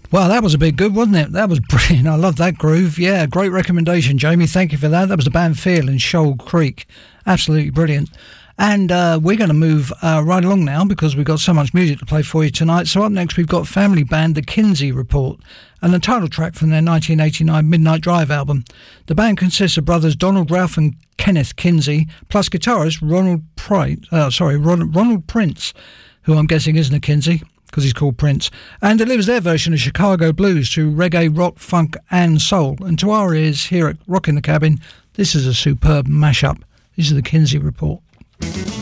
Well, that was a bit good, wasn't it? That was brilliant. I love that groove. Yeah, great recommendation, Jamie. Thank you for that. That was the band Feel in Shoal Creek. Absolutely brilliant. And we're going to move right along now because we've got so much music to play for you tonight. So up next, we've got family band The Kinsey Report and the title track from their 1989 Midnight Drive album. The band consists of brothers Donald, Ralph and Kenneth Kinsey, plus guitarist Ronald Prince, who I'm guessing isn't a Kinsey, because he's called Prince, and delivers their version of Chicago blues to reggae, rock, funk and soul. And to our ears here at Rock in the Cabin, this is a superb mashup. This is the Kinsey Report.